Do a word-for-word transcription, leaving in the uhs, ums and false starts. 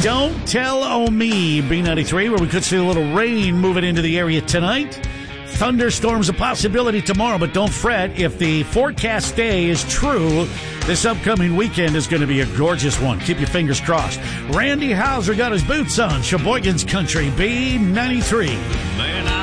Don't Tell O-Me, B ninety-three, where we could see a little rain moving into the area tonight. Thunderstorms a possibility tomorrow, but don't fret. If the forecast day is true, this upcoming weekend is going to be a gorgeous one. Keep your fingers crossed. Randy Hauser got his boots on. Sheboygan's Country, B ninety-three.